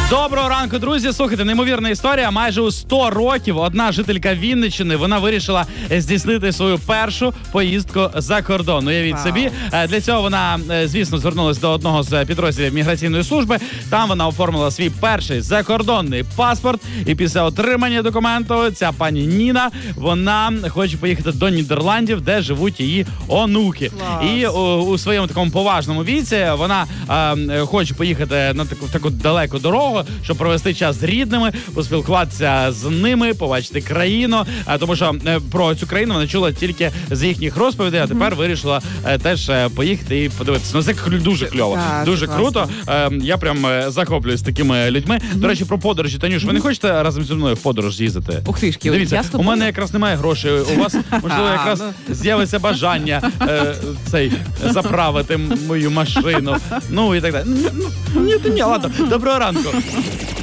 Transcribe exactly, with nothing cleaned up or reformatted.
Доброго ранку, друзі. Слухайте, неймовірна історія. Майже у сто років одна жителька Вінниччини, вона вирішила здійснити свою першу поїздку за кордон. Уявіть wow. собі. Для цього вона, звісно, звернулася до одного з підрозділів міграційної служби. Там вона оформила свій перший закордонний паспорт. І після отримання документу ця пані Ніна, вона хоче поїхати до Нідерландів, де живуть її онуки. Клас. І у, у своєму такому поважному віці вона е, хоче поїхати на таку, таку далеку дорогу, щоб провести час з рідними, поспілкуватися з ними, побачити країну, тому що про цю країну вона чула тільки з їхніх розповідей, а тепер mm-hmm. вирішила теж поїхати і подивитися. Ну, це дуже кльово, так, дуже круто. Я прям захоплююсь такими людьми. Mm-hmm. До речі, про подорожі. Танюш, mm-hmm. ви не хочете разом зі мною в подорож їздити? Ух ти ж, дивіться, у мене якраз немає грошей, у вас, можливо, якраз з'явиться бажання е, цей, заправити мою машину, ну і так далі. Ні, ні, ладно, доброго ранку.